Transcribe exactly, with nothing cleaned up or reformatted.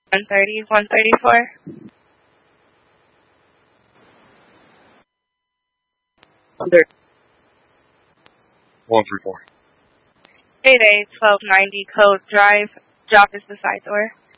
one thirty, one thirty-four. Under. one three four. eight A, twelve ninety Code Drive. Drop is the side door.